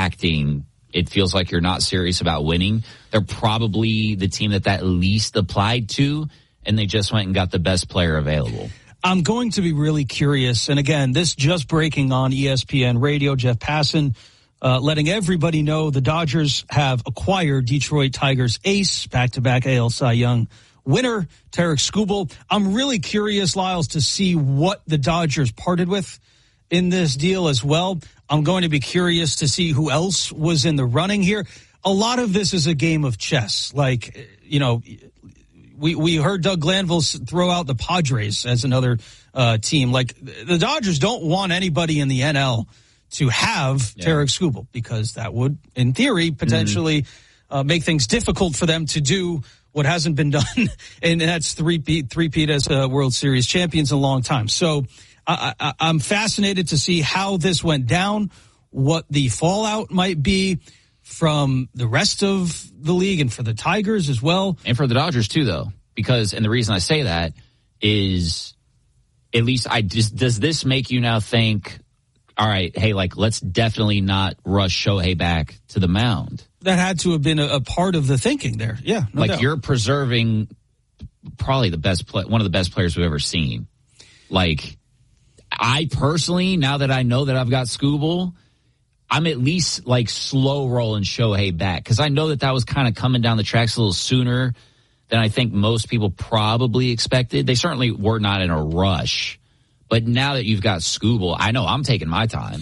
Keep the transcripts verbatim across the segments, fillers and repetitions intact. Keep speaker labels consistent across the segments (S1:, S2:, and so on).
S1: acting, it feels like you're not serious about winning. They're probably the team that that least applied to, and they just went and got the best player available.
S2: I'm going to be really curious. And again, this just breaking on E S P N Radio, Jeff Passan uh, letting everybody know the Dodgers have acquired Detroit Tigers ace, back-to-back A L Cy Young winner, Tarik Skubal. I'm really curious, Lyles, to see what the Dodgers parted with in this deal as well. I'm going to be curious to see who else was in the running here. A lot of this is a game of chess. Like, you know, we, we heard Doug Glanville throw out the Padres as another uh, team. Like, the Dodgers don't want anybody in the N L to have yeah. Tarik Skubal, because that would, in theory, potentially mm-hmm. uh, make things difficult for them to do what hasn't been done, and that's three-peat, three-peat as uh, World Series champions in a long time. So I, I, I'm fascinated to see how this went down, what the fallout might be from the rest of the league and for the Tigers as well.
S1: And for the Dodgers too, though, because, and the reason I say that is, at least I just, does this make you now think, all right, hey, like, let's definitely not rush Shohei back to the mound?
S2: That had to have been a, a part of the thinking there. Yeah, no
S1: like
S2: doubt.
S1: You're preserving probably the best play, one of the best players we've ever seen. Like, I personally, now that I know that I've got Skubal, I'm at least like slow rolling Shohei back, because I know that that was kind of coming down the tracks a little sooner than I think most people probably expected. They certainly were not in a rush, but now that you've got Skubal, I know I'm taking my time.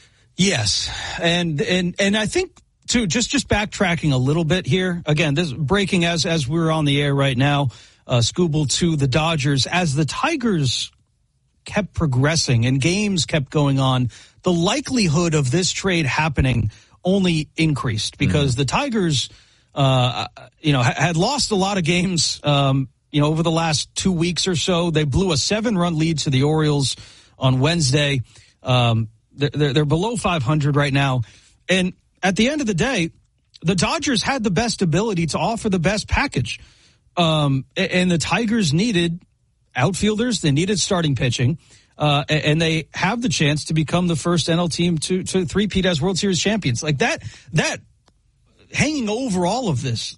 S2: Yes, and and and I think too, just just backtracking a little bit here. Again, this breaking as as we're on the air right now. Uh, Skubal to the Dodgers as the Tigers kept progressing and games kept going on. The likelihood of this trade happening only increased, because mm-hmm. the Tigers, uh, you know, had lost a lot of games, um, you know, over the last two weeks or so. They blew a seven-run lead to the Orioles on Wednesday. Um, they're, they're below five hundred right now. And at the end of the day, the Dodgers had the best ability to offer the best package. Um, and the Tigers needed outfielders. They needed starting pitching. Uh, and they have the chance to become the first N L team to, to three-peat as World Series champions. Like that, that hanging over all of this,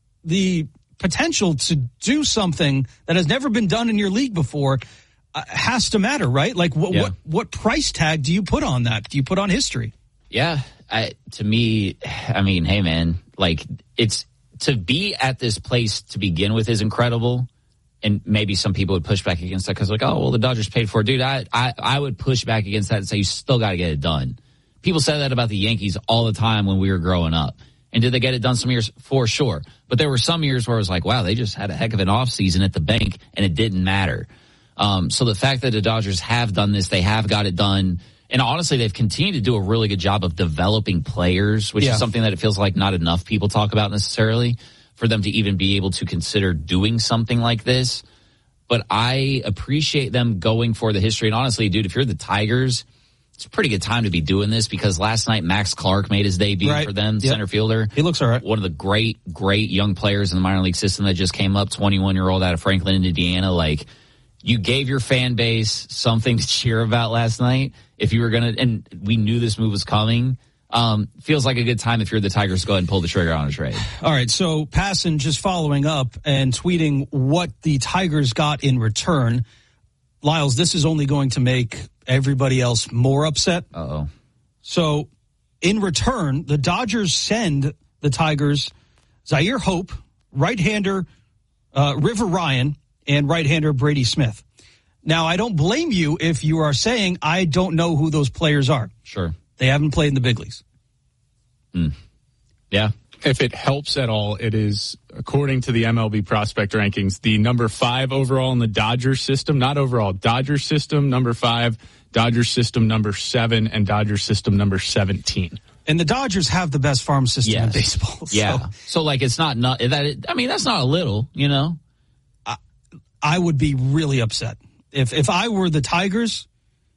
S2: the potential to do something that has never been done in your league before uh, has to matter, right? Like what, yeah. what, what price tag do you put on that? Do you put on history?
S1: Yeah. I, to me, I mean, hey man, like it's to be at this place to begin with is incredible. And maybe some people would push back against that because, like, oh, well, the Dodgers paid for it. Dude, I, I, I would push back against that and say you still got to get it done. People said that about the Yankees all the time when we were growing up. And did they get it done some years? For sure. But there were some years where it was like, wow, they just had a heck of an offseason at the bank, and it didn't matter. Um, so the fact that the Dodgers have done this, they have got it done. And honestly, they've continued to do a really good job of developing players, which yeah. is something that it feels like not enough people talk about necessarily, for them to even be able to consider doing something like this. But I appreciate them going for the history. And honestly, dude, if you're the Tigers, it's a pretty good time to be doing this, because last night Max Clark made his debut right. for them, yep. center fielder.
S2: He looks all right.
S1: One of the great, great young players in the minor league system that just came up, twenty-one-year-old out of Franklin, Indiana. Like, you gave your fan base something to cheer about last night. If you were going to, and we knew this move was coming. Um, feels like a good time if you're the Tigers to go ahead and pull the trigger on a trade.
S2: All right, so Passan just following up and tweeting what the Tigers got in return. Lyles, this is only going to make everybody else more upset.
S1: Uh-oh.
S2: So in return, the Dodgers send the Tigers Zaire Hope, right-hander uh, River Ryan, and right-hander Brady Smith. Now, I don't blame you if you are saying, I don't know who those players are.
S1: Sure.
S2: They haven't played in the big leagues.
S1: Mm. Yeah.
S3: If it helps at all, it is, according to the M L B prospect rankings, the number five overall in the Dodgers system, not overall, Dodgers system number five, Dodgers system number seven, and Dodgers system number seventeen.
S2: And the Dodgers have the best farm system yes. in baseball. So.
S1: Yeah. So, like, it's not, not that, I mean, that's not a little, you know?
S2: I, I would be really upset. If, if I were the Tigers,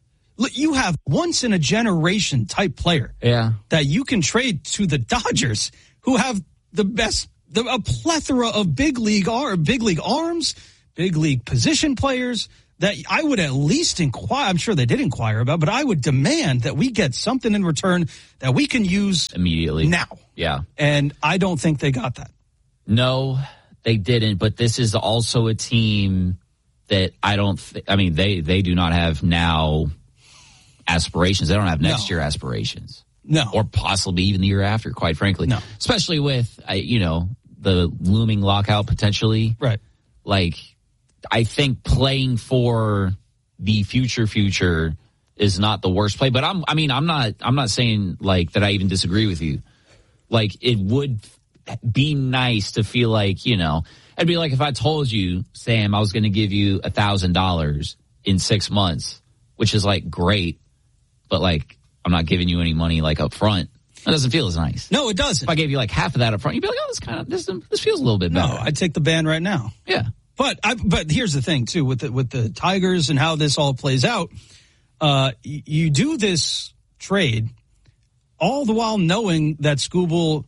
S2: you have once in a generation type player
S1: yeah.
S2: that you can trade to the Dodgers, who have the best, the, a plethora of big league ar, big league arms, big league position players, that I would at least inquire. I'm sure they did inquire about, but I would demand that we get something in return that we can use
S1: immediately
S2: now.
S1: Yeah.
S2: And I don't think they got that.
S1: No, they didn't. But this is also a team that I don't th- I mean, they, they do not have now aspirations. They don't have next no. year aspirations.
S2: No.
S1: Or possibly even the year after, quite frankly.
S2: No.
S1: Especially with, uh, you know, the looming lockout potentially.
S2: Right.
S1: Like, I think playing for the future future is not the worst play. But I'm, I mean, I'm not, I'm not saying like that I even disagree with you. Like, it would be nice to feel like, you know, it'd be like if I told you, Sam, I was going to give you a thousand dollars in six months, which is like great, but like I'm not giving you any money like up front. That doesn't feel as nice.
S2: No, it doesn't.
S1: If I gave you like half of that up front, you'd be like, oh, this kind of this, this feels a little bit better.
S2: No, I'd take the band right now.
S1: Yeah.
S2: But I, but here's the thing too with the, with the Tigers and how this all plays out. Uh, y- you do this trade all the while knowing that Skubal,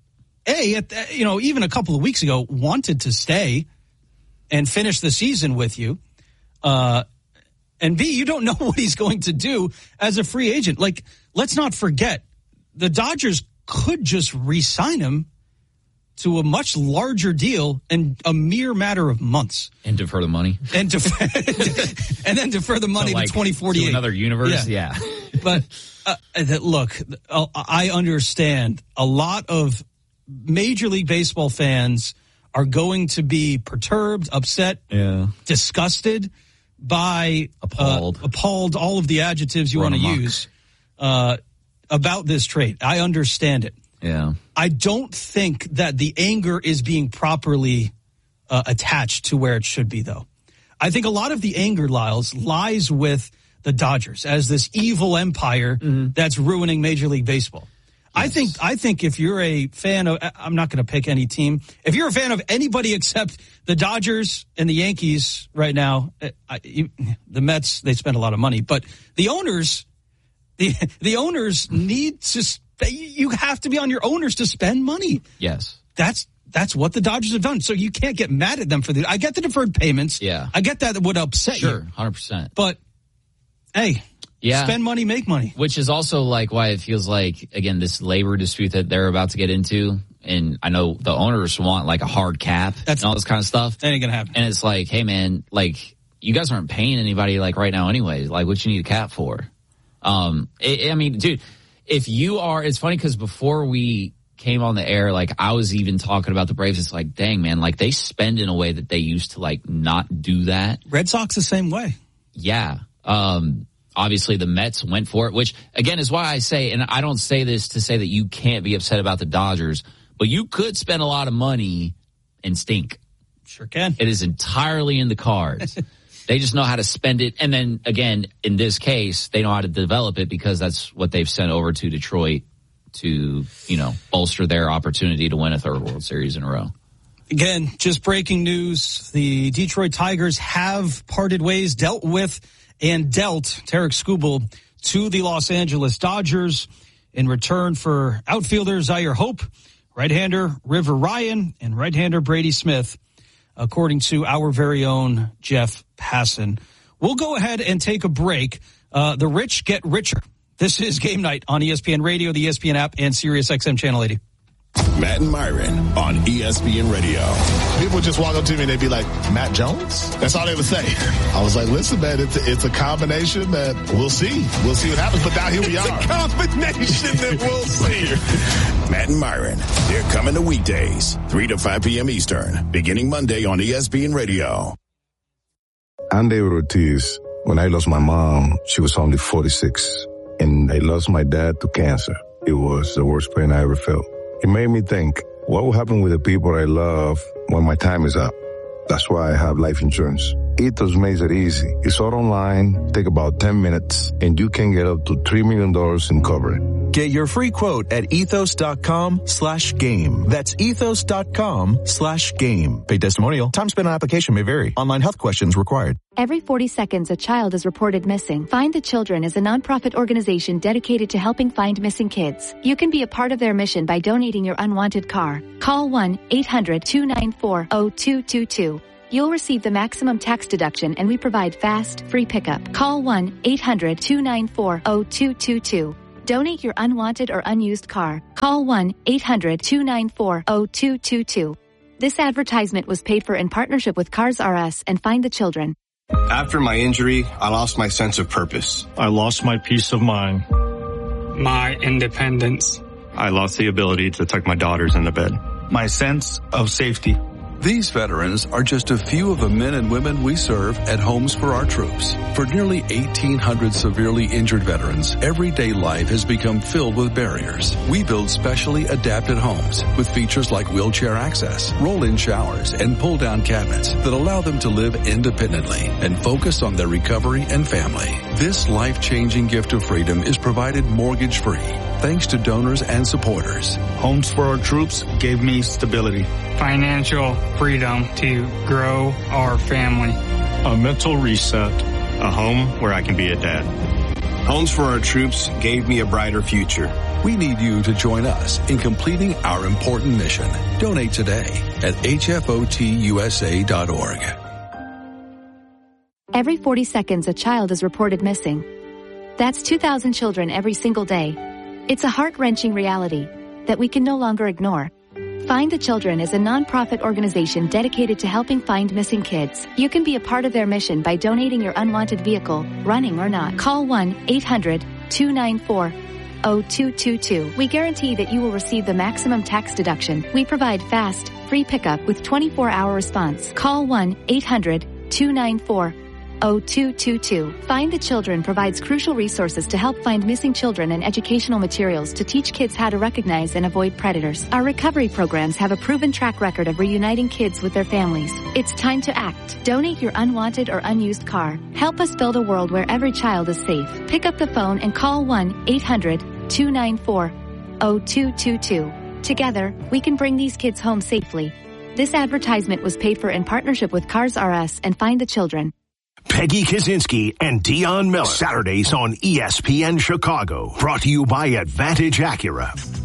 S2: A, at the, you know, even a couple of weeks ago wanted to stay and finish the season with you. Uh, and B, you don't know what he's going to do as a free agent. Like, let's not forget, the Dodgers could just re-sign him to a much larger deal in a mere matter of months.
S1: And defer the money.
S2: And, defer, and then defer the money so like, to twenty forty-eight.
S1: To another universe, yeah.
S2: yeah. But, uh, look, I understand a lot of Major League Baseball fans are going to be perturbed, upset,
S1: yeah.
S2: disgusted by...
S1: Appalled.
S2: Uh, appalled, all of the adjectives you want to use uh, about this trade. I understand it.
S1: Yeah.
S2: I don't think that the anger is being properly uh, attached to where it should be, though. I think a lot of the anger, Lyles, lies with the Dodgers as this evil empire mm-hmm. that's ruining Major League Baseball. Yes. I think I think if you're a fan of, I'm not going to pick any team. If you're a fan of anybody except the Dodgers and the Yankees right now, I, you, the Mets, they spend a lot of money, but the owners, the the owners need to. You have to be on your owners to spend money.
S1: Yes.
S2: That's that's what the Dodgers have done. So you can't get mad at them for the. I get the deferred payments.
S1: Yeah.
S2: I get that would upset
S1: sure,
S2: you.
S1: Sure, one hundred percent.
S2: But, hey, yeah. spend money, make money.
S1: Which is also like why it feels like, again, this labor dispute that they're about to get into. And I know the owners want like a hard cap That's, and all this kind of stuff.
S2: That ain't going to happen.
S1: And it's like, hey, man, like you guys aren't paying anybody like right now anyway. Like what you need a cap for? Um, it, I mean, dude. If you are, it's funny because before we came on the air, like I was even talking about the Braves. It's like, dang, man, like they spend in a way that they used to like not do that.
S2: Red Sox the same way.
S1: Yeah. Um, obviously the Mets went for it, which again is why I say, and I don't say this to say that you can't be upset about the Dodgers, but you could spend a lot of money and stink.
S2: Sure can.
S1: It is entirely in the cards. They just know how to spend it. And then, again, in this case, they know how to develop it because that's what they've sent over to Detroit to, you know, bolster their opportunity to win a third World Series in a row.
S2: Again, just breaking news. The Detroit Tigers have parted ways, dealt with and dealt Tarik Skubal to the Los Angeles Dodgers in return for outfielder Zaire Hope, right-hander River Ryan, and right-hander Brady Smith, according to our very own Jeff Passan. We'll go ahead and take a break. Uh, the rich get richer. This is Game Night on E S P N Radio, the E S P N app, and Sirius X M Channel eighty.
S4: Matt and Myron on E S P N Radio.
S5: People just walk up to me and they'd be like, Matt Jones? That's all they would say. I was like, listen, man, it's a, it's a combination that we'll see. We'll see what happens. But now here we
S4: it's
S5: are.
S4: It's a combination that we'll see. Matt and Myron, they're coming to weekdays, three to five p.m. Eastern, beginning Monday on E S P N Radio.
S6: I'm David Ortiz. When I lost my mom, she was only forty-six. And I lost my dad to cancer. It was the worst pain I ever felt. It made me think, what will happen with the people I love when my time is up? That's why I have life insurance. Ethos makes it easy. It's all online, take about ten minutes, and you can get up to three million dollars in coverage.
S7: Get your free quote at ethos.com slash game. That's ethos.com slash game. Paid testimonial. Time spent on application may vary. Online health questions required.
S8: Every forty seconds, a child is reported missing. Find the Children is a nonprofit organization dedicated to helping find missing kids. You can be a part of their mission by donating your unwanted car. Call one eight hundred two nine four zero two two two. you'll receive the maximum tax deduction, and we provide fast, free pickup. Call one eight hundred two nine four zero two two two. Donate your unwanted or unused car. Call one eight hundred two nine four zero two two two. This advertisement was paid for in partnership with Cars R Us and Find the Children.
S9: After my injury, I lost my sense of purpose.
S10: I lost my peace of mind.
S11: My independence.
S12: I lost the ability to tuck my daughters into bed.
S13: My sense of safety.
S14: These veterans are just a few of the men and women we serve at Homes for Our Troops. For nearly eighteen hundred severely injured veterans, everyday life has become filled with barriers. We build specially adapted homes with features like wheelchair access, roll-in showers, and pull-down cabinets that allow them to live independently and focus on their recovery and family. This life-changing gift of freedom is provided mortgage-free, thanks to donors and supporters.
S13: Homes for Our Troops gave me stability,
S11: financial freedom to grow our family,
S10: a mental reset,
S12: a home where I can be a dad.
S9: Homes for Our Troops gave me a brighter future.
S14: We need you to join us in completing our important mission. Donate today at H F O T U S A dot org.
S8: Every forty seconds, a child is reported missing. That's two thousand children every single day. It's a heart-wrenching reality that we can no longer ignore. Find the Children is a non-profit organization dedicated to helping find missing kids. You can be a part of their mission by donating your unwanted vehicle, running or not. Call one eight hundred two nine four zero two two two. We guarantee that you will receive the maximum tax deduction. We provide fast, free pickup with twenty-four hour response. Call one eight hundred two nine four zero two two two. Find the Children provides crucial resources to help find missing children and educational materials to teach kids how to recognize and avoid predators. Our recovery programs have a proven track record of reuniting kids with their families. It's time to act. Donate your unwanted or unused car. Help us build a world where every child is safe. Pick up the phone and call one eight hundred two nine four zero two two two. Together, we can bring these kids home safely. This advertisement was paid for in partnership with Cars R Us and Find the Children.
S15: Peggy Kaczynski and Dion Miller. Saturdays on E S P N Chicago. Brought to you by Advantage Acura.